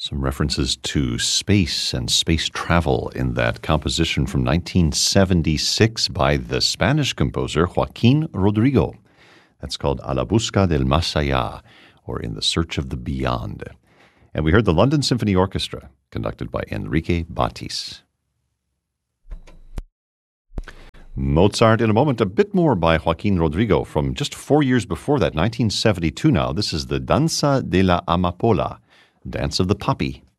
Some references to space and space travel in that composition from 1976 by the Spanish composer Joaquin Rodrigo. That's called A la Busca del Más Allá, or In the Search of the Beyond. And we heard the London Symphony Orchestra, conducted by Enrique Batis. Mozart in a moment, a bit more by Joaquin Rodrigo from just 4 years before that, 1972 now. This is the Danza de la Amapola, Dance of the Poppy.